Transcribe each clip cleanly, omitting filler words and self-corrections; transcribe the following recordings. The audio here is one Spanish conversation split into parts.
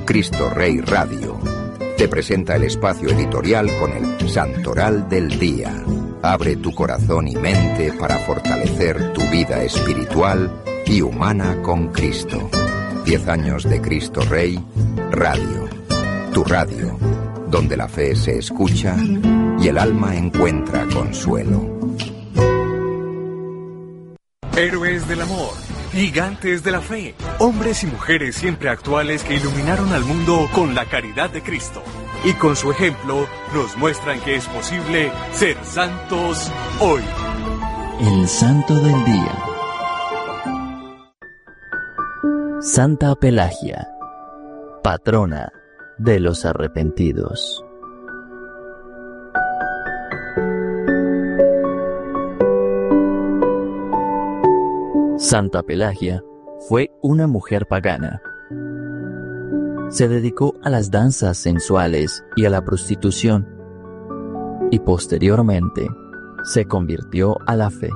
Cristo Rey Radio te presenta el espacio editorial con el Santoral del Día. Abre tu corazón y mente para fortalecer tu vida espiritual y humana con Cristo. 10 años de Cristo Rey Radio. Tu radio, donde la fe se escucha y el alma encuentra consuelo. Héroes del amor, gigantes de la fe, hombres y mujeres siempre actuales que iluminaron al mundo con la caridad de Cristo. Y con su ejemplo nos muestran que es posible ser santos hoy. El Santo del Día. Santa Pelagia, patrona de los arrepentidos. Santa Pelagia fue una mujer pagana. Se dedicó a las danzas sensuales y a la prostitución, y posteriormente se convirtió a la fe.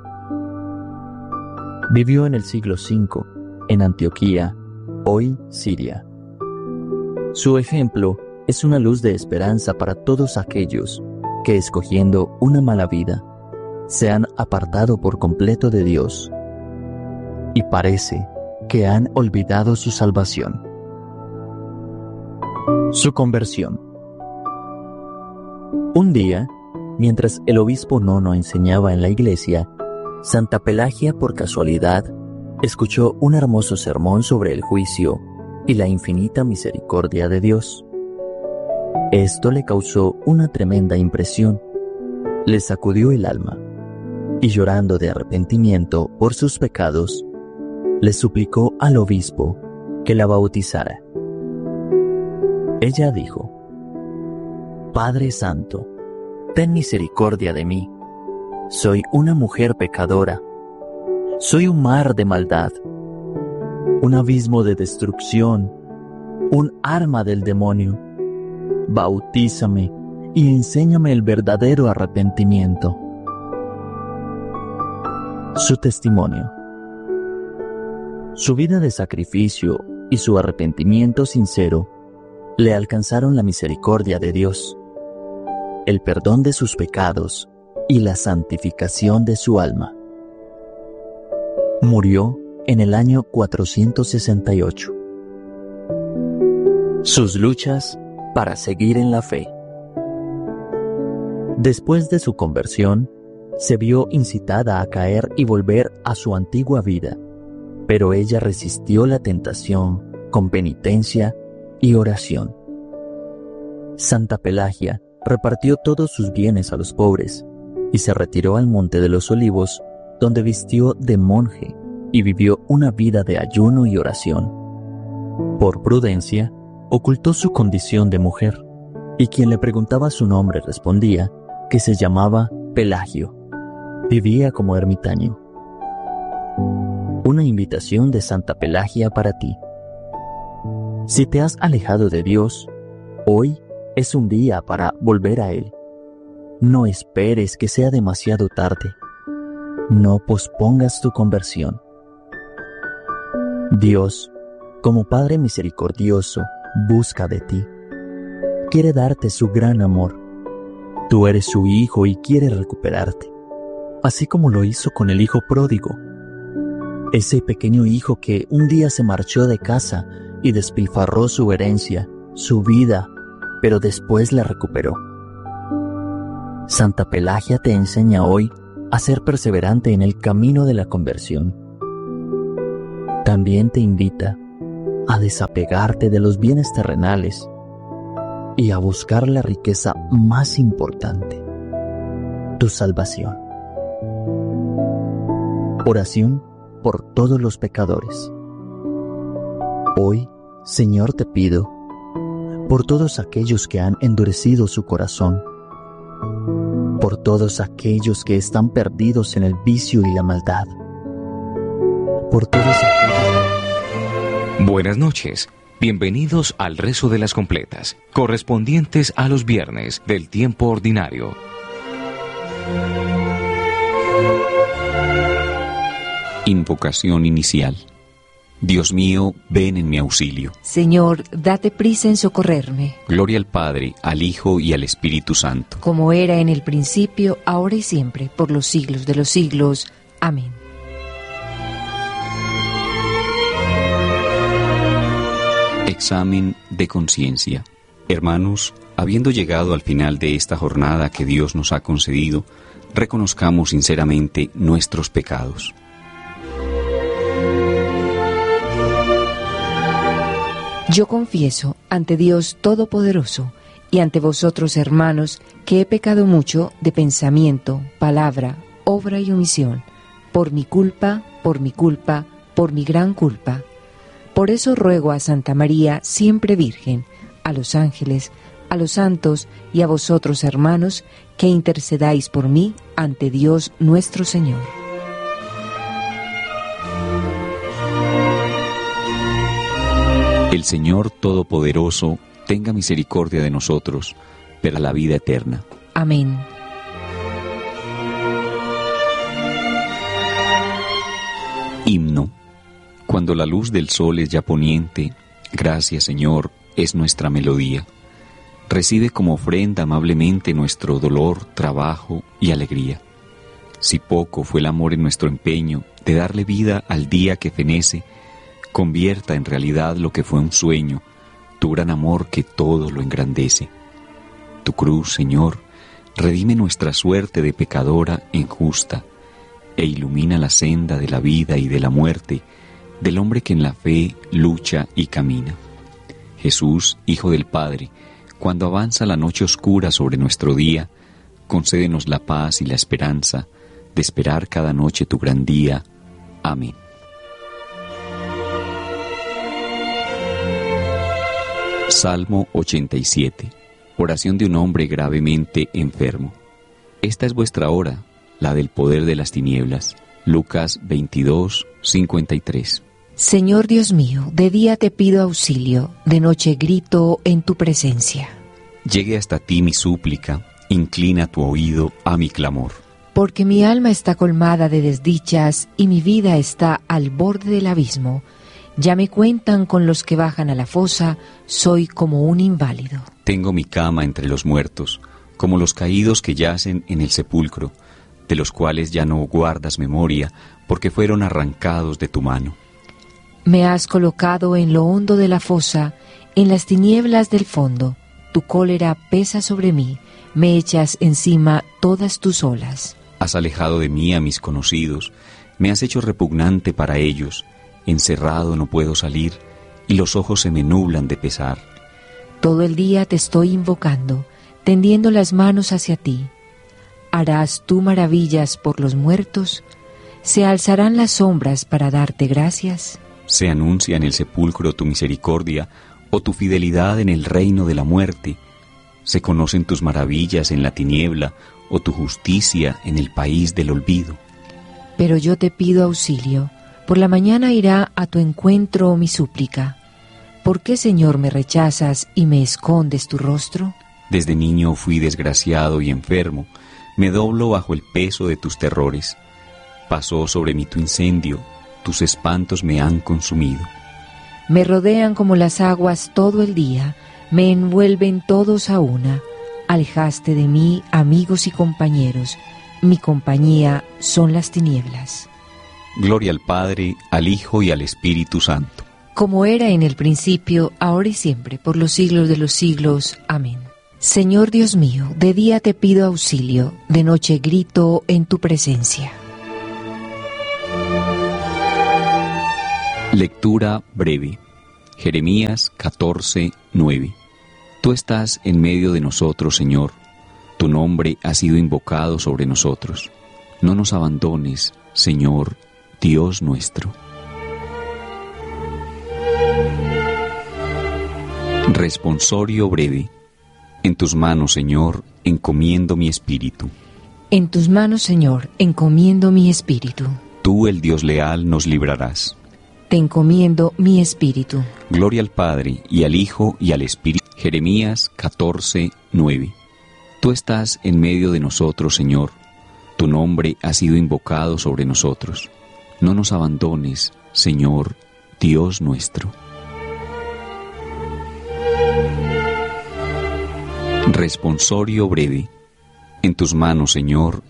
Vivió en el siglo V, en Antioquía, hoy Siria. Su ejemplo es una luz de esperanza para todos aquellos que, escogiendo una mala vida, se han apartado por completo de Dios y parece que han olvidado su salvación. Su conversión. Un día, mientras el obispo Nono enseñaba en la iglesia, Santa Pelagia, por casualidad, escuchó un hermoso sermón sobre el juicio y la infinita misericordia de Dios. Esto le causó una tremenda impresión, le sacudió el alma, y llorando de arrepentimiento por sus pecados, le suplicó al obispo que la bautizara. Ella dijo: Padre Santo, ten misericordia de mí. Soy una mujer pecadora. Soy un mar de maldad, un abismo de destrucción, un arma del demonio. Bautízame y enséñame el verdadero arrepentimiento. Su testimonio. Su vida de sacrificio y su arrepentimiento sincero le alcanzaron la misericordia de Dios, el perdón de sus pecados y la santificación de su alma. Murió en el año 468. Sus luchas para seguir en la fe. Después de su conversión, se vio incitada a caer y volver a su antigua vida, pero ella resistió la tentación con penitencia y oración. Santa Pelagia repartió todos sus bienes a los pobres y se retiró al Monte de los Olivos, donde vistió de monje y vivió una vida de ayuno y oración. Por prudencia, ocultó su condición de mujer, y quien le preguntaba su nombre respondía que se llamaba Pelagio. Vivía como ermitaño. Una invitación de Santa Pelagia para ti. Si te has alejado de Dios, hoy es un día para volver a Él. No esperes que sea demasiado tarde. No pospongas tu conversión. Dios, como Padre misericordioso, busca de ti. Quiere darte su gran amor. Tú eres su hijo y quiere recuperarte, así como lo hizo con el hijo pródigo. Ese pequeño hijo que un día se marchó de casa y despilfarró su herencia, su vida, pero después la recuperó. Santa Pelagia te enseña hoy a ser perseverante en el camino de la conversión. También te invita a desapegarte de los bienes terrenales y a buscar la riqueza más importante, tu salvación. Oración por todos los pecadores. Hoy, Señor, te pido por todos aquellos que han endurecido su corazón, por todos aquellos que están perdidos en el vicio y la maldad, por todos aquellos... Buenas noches. Bienvenidos al rezo de las completas, correspondientes a los viernes del tiempo ordinario. Invocación inicial. Dios mío, ven en mi auxilio. Señor, date prisa en socorrerme. Gloria al Padre, al Hijo y al Espíritu Santo. Como era en el principio, ahora y siempre, por los siglos de los siglos. Amén. Examen de conciencia. Hermanos, habiendo llegado al final de esta jornada que Dios nos ha concedido, reconozcamos sinceramente nuestros pecados. Yo confieso ante Dios Todopoderoso y ante vosotros, hermanos, que he pecado mucho de pensamiento, palabra, obra y omisión, por mi culpa, por mi gran culpa. Por eso ruego a Santa María, siempre Virgen, a los ángeles, a los santos y a vosotros, hermanos, que intercedáis por mí ante Dios nuestro Señor. El Señor Todopoderoso tenga misericordia de nosotros, para la vida eterna. Amén. Himno. Cuando la luz del sol es ya poniente, gracias, Señor, es nuestra melodía. Recibe como ofrenda amablemente nuestro dolor, trabajo y alegría. Si poco fue el amor en nuestro empeño de darle vida al día que fenece, convierta en realidad lo que fue un sueño, tu gran amor que todo lo engrandece. Tu cruz, Señor, redime nuestra suerte de pecadora injusta, e ilumina la senda de la vida y de la muerte, del hombre que en la fe lucha y camina. Jesús, Hijo del Padre, cuando avanza la noche oscura sobre nuestro día, concédenos la paz y la esperanza de esperar cada noche tu gran día. Amén. Salmo 87. Oración de un hombre gravemente enfermo. Esta es vuestra hora, la del poder de las tinieblas. Lucas 22, 53. Señor Dios mío, de día te pido auxilio, de noche grito en tu presencia. Llegue hasta ti mi súplica, inclina tu oído a mi clamor. Porque mi alma está colmada de desdichas y mi vida está al borde del abismo. Ya me cuentan con los que bajan a la fosa, soy como un inválido. Tengo mi cama entre los muertos, como los caídos que yacen en el sepulcro, de los cuales ya no guardas memoria, porque fueron arrancados de tu mano. Me has colocado en lo hondo de la fosa, en las tinieblas del fondo. Tu cólera pesa sobre mí, me echas encima todas tus olas. Has alejado de mí a mis conocidos, me has hecho repugnante para ellos. Encerrado no puedo salir, y los ojos se me nublan de pesar. Todo el día te estoy invocando, tendiendo las manos hacia ti. ¿Harás tú maravillas por los muertos? ¿Se alzarán las sombras para darte gracias? ¿Se anuncia en el sepulcro tu misericordia, o tu fidelidad en el reino de la muerte? ¿Se conocen tus maravillas en la tiniebla, o tu justicia en el país del olvido? Pero yo te pido auxilio. Por la mañana irá a tu encuentro mi súplica. ¿Por qué, Señor, me rechazas y me escondes tu rostro? Desde niño fui desgraciado y enfermo, me doblo bajo el peso de tus terrores. Pasó sobre mí tu incendio, tus espantos me han consumido. Me rodean como las aguas todo el día, me envuelven todos a una. Alejaste de mí amigos y compañeros, mi compañía son las tinieblas. Gloria al Padre, al Hijo y al Espíritu Santo. Como era en el principio, ahora y siempre, por los siglos de los siglos. Amén. Señor Dios mío, de día te pido auxilio, de noche grito en tu presencia. Lectura breve. Jeremías 14, 9. Tú estás en medio de nosotros, Señor. Tu nombre ha sido invocado sobre nosotros. No nos abandones, Señor, Dios nuestro. Responsorio breve. En tus manos, Señor, encomiendo mi espíritu. En tus manos, Señor, encomiendo mi espíritu. Tú, el Dios leal, nos librarás. Te encomiendo mi espíritu. Gloria al Padre, y al Hijo, y al Espíritu. Jeremías 14, 9. Tú estás en medio de nosotros, Señor. Tu nombre ha sido invocado sobre nosotros. No nos abandones, Señor, Dios nuestro. Responsorio breve. En tus manos, Señor,